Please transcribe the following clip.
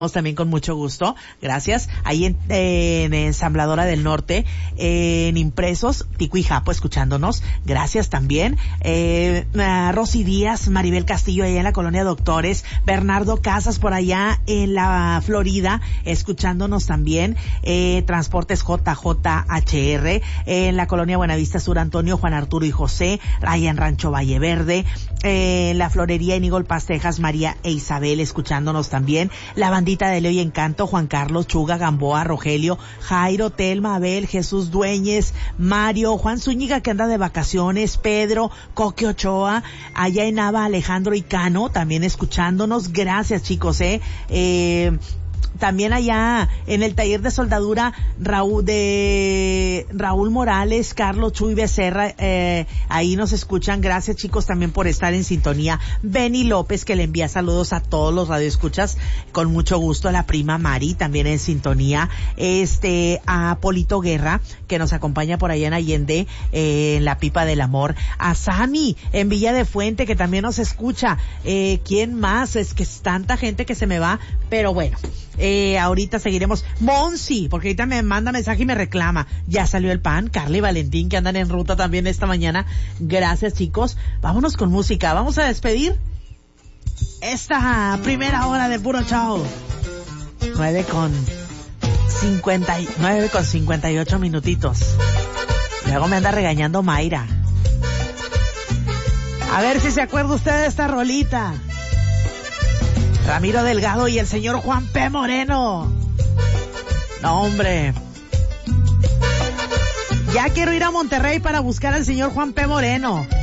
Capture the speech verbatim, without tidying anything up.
también con mucho gusto, gracias, ahí en, en Ensambladora del Norte, en Impresos, Pico y Japo, escuchándonos, gracias también, eh, a Rosy Díaz, Maribel Castillo, allá en la Colonia Doctores, Bernardo Casas, por allá en la Florida, escuchándonos también, eh, Transportes J J H R, eh, en la Colonia Buenavista Sur, Antonio, Juan Arturo y José, allá en Rancho Valle Verde, eh, la Florería en Eagle Pass, Texas, María e Isabel, escuchándonos también, la bandita de Leo y Encanto, Juan Carlos, Chuga, Gamboa, Rogelio, Jairo, Telma, Abel, Jesús Dueñez, Mario, Juan Zúñiga que anda de vacaciones, Pedro, Coque Ochoa, allá en Nava, Alejandro y Cano, también escuchándonos, gracias chicos, eh, eh también allá en el taller de soldadura Raúl de Raúl Morales, Carlos Chuy Becerra, eh, ahí nos escuchan, gracias chicos también por estar en sintonía. Benny López que le envía saludos a todos los radioescuchas con mucho gusto, a la prima Mari también en sintonía, este a Polito Guerra que nos acompaña por allá en Allende, eh, en la Pipa del Amor, a Sami en Villa de Fuente que también nos escucha, eh, ¿quién más? Es que es tanta gente que se me va, pero bueno, Eh, ahorita seguiremos. Monsi, porque ahorita me manda mensaje y me reclama. Ya salió el pan. Carla y Valentín que andan en ruta también esta mañana. Gracias chicos. Vámonos con música. Vamos a despedir esta primera hora de Puro Show. Nueve con cincuenta y nueve con cincuenta y ocho minutitos. Luego me anda regañando Mayra. A ver si se acuerda usted de esta rolita. Ramiro Delgado y el señor Juan P. Moreno. No, hombre. Ya quiero ir a Monterrey para buscar al señor Juan P. Moreno.